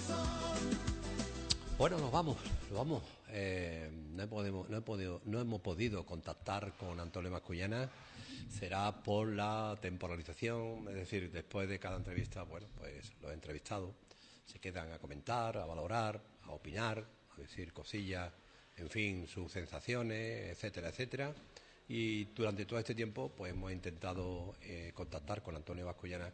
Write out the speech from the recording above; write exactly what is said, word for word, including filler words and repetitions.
Bueno, nos vamos, nos vamos. Eh, no, he podido, no, he podido, no hemos podido contactar con Antonio Mascullana. Será por la temporalización, es decir, después de cada entrevista, bueno, pues los entrevistados se quedan a comentar, a valorar, a opinar, a decir cosillas, en fin, sus sensaciones, etcétera, etcétera. Y durante todo este tiempo, pues hemos intentado eh, contactar con Antonio Mascullana